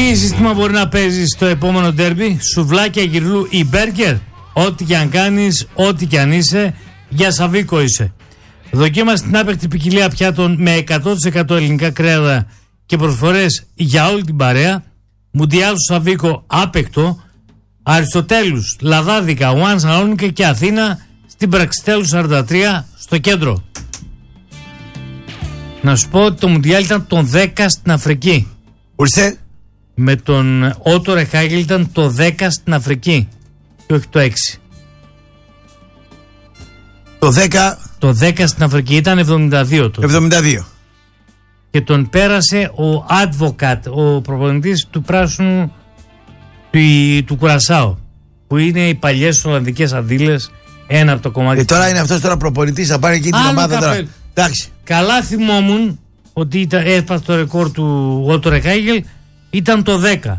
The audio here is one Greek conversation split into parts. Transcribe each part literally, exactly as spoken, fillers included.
Τι σύστημα μπορεί να παίζει στο επόμενο ντέρμπι? Σουβλάκια, γυρλού ή μπέργκερ? Ό,τι και αν κάνεις, ό,τι και αν είσαι, για Σαβίκο είσαι. Δοκίμασε την άπεκτη ποικιλία πιάτων με εκατό τοις εκατό ελληνικά κρέατα και προσφορές για όλη την παρέα. Μουντιάλ στο Σαβίκο άπεκτο. Αριστοτέλους, Λαδάδικα, Ουάν Σαλόνικα και Αθήνα στην Πραξιτέλου σαράντα τρία στο κέντρο. Να σου πω ότι το Μουντιάλ ήταν το δέκα στην Αφρική. Ορίστε. Με τον Ότο Ρεχάγελ ήταν το δέκα στην Αφρική και όχι το έξι. Το δέκα. Το δέκα στην Αφρική ήταν εβδομήντα δύο τότε. εβδομήντα δύο. Και τον πέρασε ο Advocat, ο προπονητής του πράσινου του, του Κουρασάου, που είναι οι παλιές Ολλανδικές Αντίλες, ένα από το κομμάτι. Και τώρα είναι αυτός τώρα προπονητής, θα πάρει εκεί την ομάδα τώρα. Εντάξει. Καλά θυμόμουν ότι ήταν, έσπασε το ρεκόρ του Ότο Ρεχάγελ, ήταν το δέκα.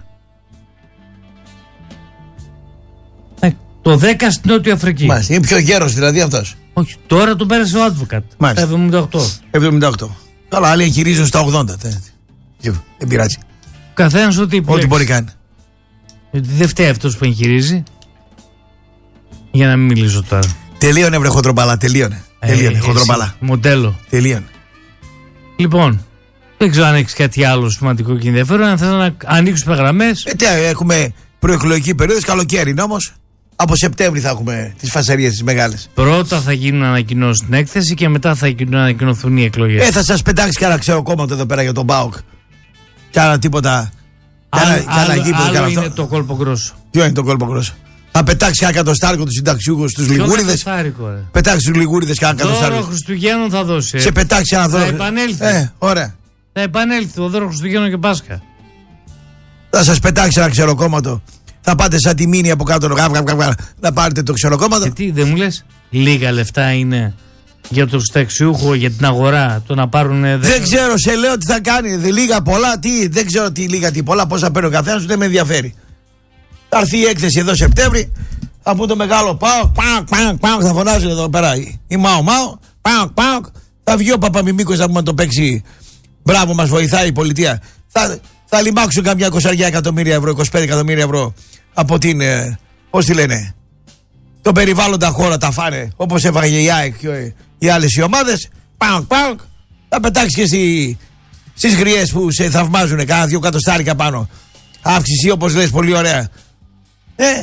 Ε, το δέκα στην Νότια Αφρική. Μάλιστα. Είναι πιο γέρος δηλαδή αυτός. Όχι, τώρα τον πέρασε ο Advocat. Μάλιστα. εβδομήντα οκτώ. εβδομήντα οκτώ. Καλά, άλλοι εγχειρίζουν στα ογδόντα. Δεν πειράζει. Καθένας ό,τι Ό,τι μπορεί κάνει. Δεν φταίει αυτός που εγχειρίζει. Για να μην μιλήσω τώρα. Τελείωνε βρε χοντρομπαλά, τελείωνε. Ε, τελείωνε χοντρομπαλά. Μοντέλο. Τελείωνε. Λοιπόν, δεν ξέρω αν έχεις κάτι άλλο σημαντικό και ενδιαφέρον. Αν θες να ανοίξουμε γραμμές. Ε, τι, έχουμε προεκλογική περίοδο, καλοκαίρι είναι όμως. Από Σεπτέμβρη θα έχουμε τις φασαρίες τις μεγάλες. Πρώτα θα γίνουν ανακοινώσεις στην έκθεση και μετά θα ανακοινωθούν οι εκλογές. Ε, θα σας πετάξει κανένα ξέρω κόμμα εδώ πέρα για τον ΠΑΟΚ. Κι άλλα τίποτα. Άλλο, άλλο, άλλο, άλλο είναι το κόλπο γκρόσο. Ποιο είναι το κόλπο γκρόσο? Θα πετάξει ένα κατοστάρικο του συνταξιούχου στους Λιγούριδες. Πετάξει τους Λιγούριδες κανένα κατοστάρικο. Δώρο Χριστουγέννων θα δώσει. Σε πετάξει ένα δώρο. Θα επανέλθει. Ε, ωραία. Θα επανέλθει το δώρο Χριστουγέννων και Πάσχα. Θα σας πετάξει ένα ξεροκόμματο. Θα πάτε σαν τη μήνυ από κάτω να πάρετε το ξεροκόμματο. Και τι, δεν μου λες, λίγα λεφτά είναι για το συνταξιούχο, για την αγορά, το να πάρουν. Δεν, δεν ξέρω, σε λέω τι θα κάνει. Δε, λίγα πολλά, τι, δεν ξέρω τι λίγα, τι πολλά, πόσα παίρνει ο καθένας, ούτε με ενδιαφέρει. Θα έρθει η έκθεση εδώ Σεπτέμβρη, θα πούν το μεγάλο πάω, πάω, πάω, πάω, θα φωνάζουν εδώ πέρα. Η Μάο Μάο, πάω, πάω. Θα βγει ο Παπαμιμίκος να το παίξει. Μπράβο, μας βοηθάει η πολιτεία. Θα, θα λιμάξουν καμιά είκοσι εκατομμύρια ευρώ, είκοσι πέντε εκατομμύρια ευρώ από την. Ε, πώς τη λένε. Το περιβάλλοντα χώρα τα φάνε όπως έφαγε η ΑΕΚ και οι άλλες οι ομάδες. Πάω, πάω. Θα πετάξει και στη, στις γριές που σε θαυμάζουν κάνα δύο κατοστάρικα πάνω. Αύξηση όπως λες, πολύ ωραία. Ε,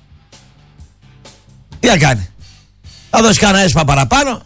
τι θα κάνει? Θα δώσει κανένα έσπα παραπάνω.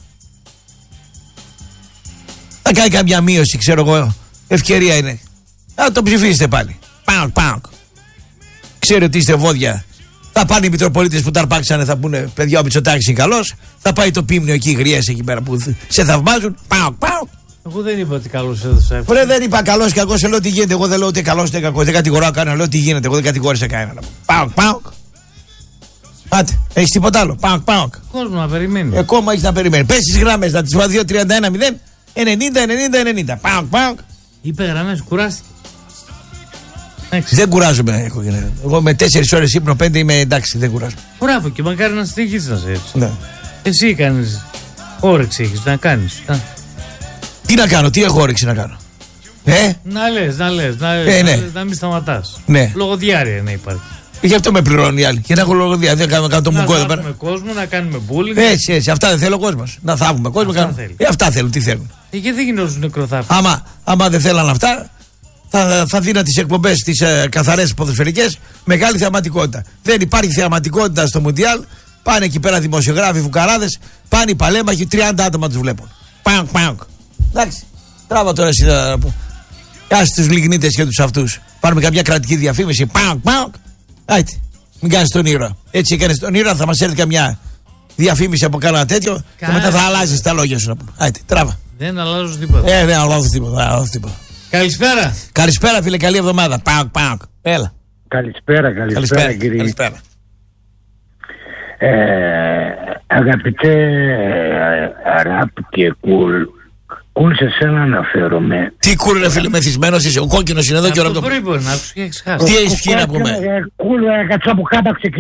Θα κάνει καμιά μείωση, ξέρω εγώ. Ευκαιρία είναι. Θα το ψηφίσετε πάλι. Πάω, πάω. Ξέρει ότι είστε βόδια. Θα πάνε οι Μητροπολίτες που τα αρπάξανε, θα πούνε παιδιά ο Μητσοτάκης είναι καλός. Θα πάει το Πίμνιο εκεί, οι γριές εκεί πέρα που σε θαυμάζουν. Πάω, πάω. Εγώ δεν είπα ότι καλός έδωσα. Βρε, δεν είπα καλός και κακός, λέω τι γίνεται. Εγώ δεν λέω ούτε καλός ούτε κακός. Δεν κατηγορώ κανέναν, λέω τι γίνεται. Εγώ δεν κατηγόρησα κανέναν. Πάω, πάω. Πάτε, έχεις τίποτα άλλο? Πάω, πάω. Κόσμο να περιμένει. Ακόμα έχεις να περιμένει. Πες τις γραμμές, να τις βάλω δύο τριάντα ένα μηδέν ενενήντα ενενήντα ενενήντα. Πάω, πάω. Είπε γραμμές, κουράστηκε. Δεν κουράζομαι. Εγώ με τέσσερις ώρες ύπνο, πέντε είμαι εντάξει, δεν κουράζομαι. Μπράβο και μακάρι να συνεχίσεις να σε έτσι. Ναι. Εσύ κάνεις. Όρεξη έχεις να κάνεις. Τι να κάνω, τι έχω όρεξη να κάνω? Ε? Να λες, να λες, να, λες, ε, ναι. να, λες, να μην σταματάς. Ναι. Λογοδιάρεια να υπάρχει. Γι' αυτό με πληρώνουν οι άλλοι. Και να έχω λογοδιάρεια. Δεν κάνω, κάνω το μουκό εδώ πέρα. Να θάβουμε κόσμο, να κάνουμε bullying. Έτσι, έτσι. Αυτά δεν θέλει ο κόσμος. Να θάβουμε κόσμο. Αυτά, κάνω. Ε, αυτά θέλουν. Τι θέλουν. Ε, γιατί δεν γινόζουν νεκροθάφοι. Άμα, άμα δεν θέλαν αυτά, θα, θα δίνα τις εκπομπές, τις ε, καθαρές ποδοσφαιρικές, μεγάλη θεαματικότητα. Δεν υπάρχει θεαματικότητα στο Μουντιάλ. Πάνε εκεί πέρα δημοσιογράφοι, φουκαράδες, πάνε οι παλέμαχοι, τριάντα άτομα τους βλέπουν. Πάγκ, πάγκ. Εντάξει. Τράβα τώρα εσύ να πω. Άσε τους λιγνίτες και τους αυτούς. Πάρουμε καμιά κρατική διαφήμιση. Πάγκ, πάγκ. Άιτε. Μην κάνεις τον ήρωα. Έτσι έκανες τον ήρωα, θα μας έρθει καμιά διαφήμιση από κάνα τέτοιο. Κα... Και μετά θα αλλάζεις τα λόγια σου να πούμε. Άιτε, τράβα. Δεν αλλάζω τίποτα. Ε, δεν αλλάζω τίποτα. τίποτα. Καλησπέρα. Καλησπέρα, φίλε, καλή εβδομάδα. Πάγκ, πάγκ. Έλα. Καλησπέρα, καλησπέρα, καλησπέρα κύριε. Καλησπέρα. Ε, αγαπητέ Ραπ και Κουλ, Κουλ σε σένα αναφέρομαι. Τι Κουλ είναι φίλε, μεθυσμένος είσαι, ο κόκκινος είναι εδώ και ώρα το πρωί μπορεί να άκουσε και έχεις χάσει. Τι έχεις πιει να πούμε? Κουλ, κατσά από κάτω ξεκινήσει.